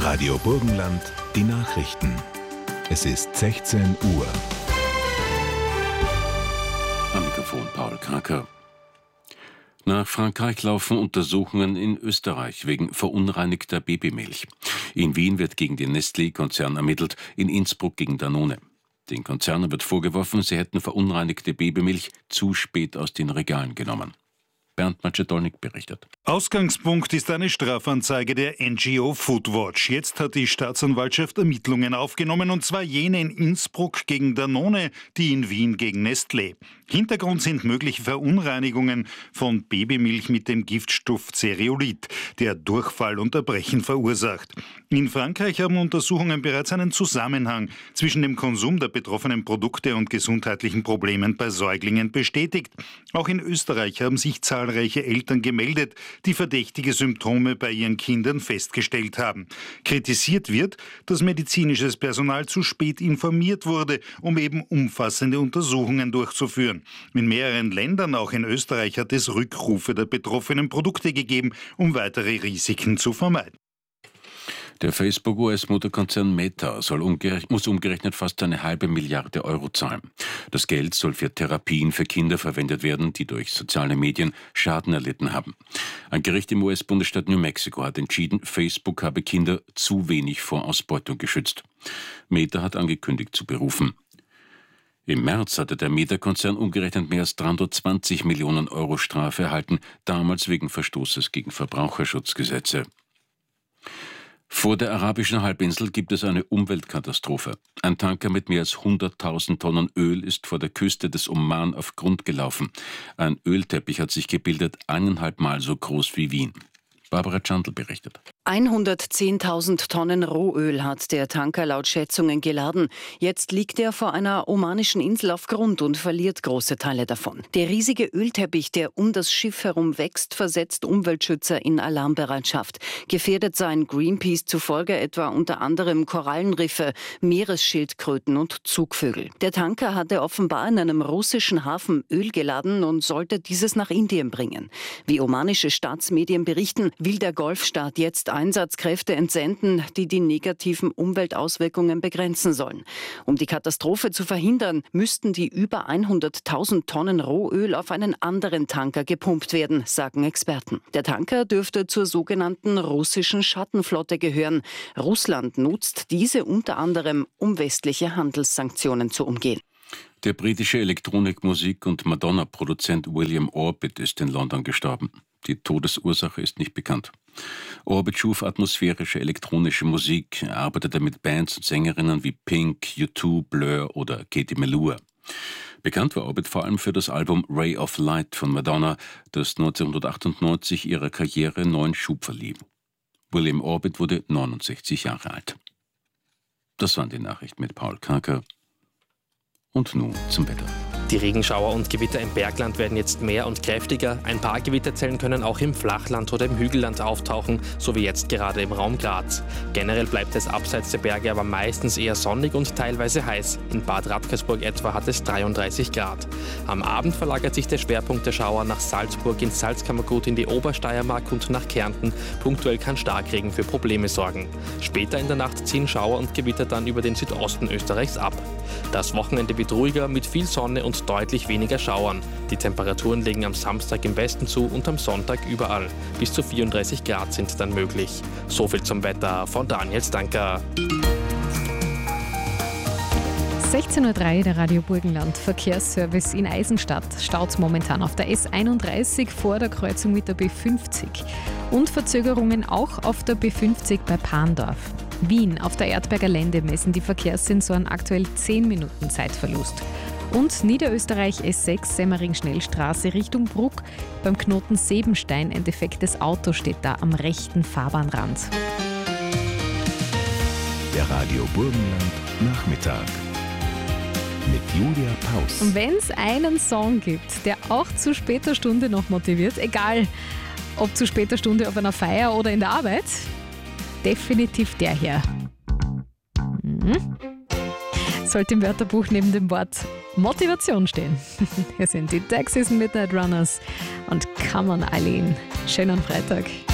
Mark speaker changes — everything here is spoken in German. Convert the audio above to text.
Speaker 1: Radio Burgenland, die Nachrichten. Es ist 16 Uhr.
Speaker 2: Am Mikrofon Paul Kraker. Nach Frankreich laufen Untersuchungen in Österreich wegen verunreinigter Babymilch. In Wien wird gegen den Nestlé-Konzern ermittelt, in Innsbruck gegen Danone. Den Konzernen wird vorgeworfen, sie hätten verunreinigte Babymilch zu spät aus den Regalen genommen. Bernd Macedolnik berichtet.
Speaker 3: Ausgangspunkt ist eine Strafanzeige der NGO Foodwatch. Jetzt hat die Staatsanwaltschaft Ermittlungen aufgenommen, und zwar jene in Innsbruck gegen Danone, die in Wien gegen Nestlé. Hintergrund sind mögliche Verunreinigungen von Babymilch mit dem Giftstoff Zereolit, der Durchfall und Erbrechen verursacht. In Frankreich haben Untersuchungen bereits einen Zusammenhang zwischen dem Konsum der betroffenen Produkte und gesundheitlichen Problemen bei Säuglingen bestätigt. Auch in Österreich haben sich zahlreiche Eltern gemeldet, die verdächtige Symptome bei ihren Kindern festgestellt haben. Kritisiert wird, dass medizinisches Personal zu spät informiert wurde, um eben umfassende Untersuchungen durchzuführen. In mehreren Ländern, auch in Österreich, hat es Rückrufe der betroffenen Produkte gegeben, um weitere Risiken zu vermeiden.
Speaker 2: Der Facebook-US-Mutterkonzern Meta muss umgerechnet fast 1,5 Milliarde Euro zahlen. Das Geld soll für Therapien für Kinder verwendet werden, die durch soziale Medien Schaden erlitten haben. Ein Gericht im US-Bundesstaat New Mexico hat entschieden, Facebook habe Kinder zu wenig vor Ausbeutung geschützt. Meta hat angekündigt zu berufen. Im März hatte der Meta-Konzern umgerechnet mehr als 320 Millionen Euro Strafe erhalten, damals wegen Verstoßes gegen Verbraucherschutzgesetze. Vor der arabischen Halbinsel gibt es eine Umweltkatastrophe. Ein Tanker mit mehr als 100.000 Tonnen Öl ist vor der Küste des Oman auf Grund gelaufen. Ein Ölteppich hat sich gebildet, 1,5 Mal so groß wie Wien. Barbara Tschandl berichtet.
Speaker 4: 110.000 Tonnen Rohöl hat der Tanker laut Schätzungen geladen. Jetzt liegt er vor einer omanischen Insel auf Grund und verliert große Teile davon. Der riesige Ölteppich, der um das Schiff herum wächst, versetzt Umweltschützer in Alarmbereitschaft. Gefährdet seien Greenpeace zufolge etwa unter anderem Korallenriffe, Meeresschildkröten und Zugvögel. Der Tanker hatte offenbar in einem russischen Hafen Öl geladen und sollte dieses nach Indien bringen. Wie omanische Staatsmedien berichten, will der Golfstaat jetzt Einsatzkräfte entsenden, die die negativen Umweltauswirkungen begrenzen sollen. Um die Katastrophe zu verhindern, müssten die über 100.000 Tonnen Rohöl auf einen anderen Tanker gepumpt werden, sagen Experten. Der Tanker dürfte zur sogenannten russischen Schattenflotte gehören. Russland nutzt diese unter anderem, um westliche Handelssanktionen zu umgehen.
Speaker 2: Der britische Elektronikmusik- und Madonna-Produzent William Orbit ist in London gestorben. Die Todesursache ist nicht bekannt. Orbit schuf atmosphärische elektronische Musik. Er arbeitete mit Bands und Sängerinnen wie Pink, U2, Blur oder Katie Melua. Bekannt war Orbit vor allem für das Album Ray of Light von Madonna, das 1998 ihrer Karriere neuen Schub verlieh. William Orbit wurde 69 Jahre alt. Das waren die Nachrichten mit Paul Kraker. Und nun zum Wetter.
Speaker 5: Die Regenschauer und Gewitter im Bergland werden jetzt mehr und kräftiger. Ein paar Gewitterzellen können auch im Flachland oder im Hügelland auftauchen, so wie jetzt gerade im Raum Graz. Generell bleibt es abseits der Berge aber meistens eher sonnig und teilweise heiß. In Bad Radkersburg etwa hat es 33 Grad. Am Abend verlagert sich der Schwerpunkt der Schauer nach Salzburg, ins Salzkammergut, in die Obersteiermark und nach Kärnten. Punktuell kann Starkregen für Probleme sorgen. Später in der Nacht ziehen Schauer und Gewitter dann über den Südosten Österreichs ab. Das Wochenende wird ruhiger mit viel Sonne und deutlich weniger Schauern. Die Temperaturen legen am Samstag im Westen zu und am Sonntag überall. Bis zu 34 Grad sind dann möglich. So viel zum Wetter von Daniel Stanker.
Speaker 6: 16:03 Uhr, der Radio Burgenland Verkehrsservice in Eisenstadt. Staut momentan auf der S31 vor der Kreuzung mit der B50. Und Verzögerungen auch auf der B50 bei Parndorf. Wien, auf der Erdberger Lände messen die Verkehrssensoren aktuell 10 Minuten Zeitverlust. Und Niederösterreich S6 Semmering-Schnellstraße Richtung Bruck. Beim Knoten Sebenstein ein defektes Auto steht da am rechten Fahrbahnrand.
Speaker 1: Der Radio Burgenland Nachmittag mit Julia Paus.
Speaker 6: Und wenn es einen Song gibt, der auch zu später Stunde noch motiviert, egal ob zu später Stunde auf einer Feier oder in der Arbeit, definitiv der hier. Sollte im Wörterbuch neben dem Wort Motivation stehen. Hier sind die Texas Midnight Runners und Come on Eileen. Schönen Freitag.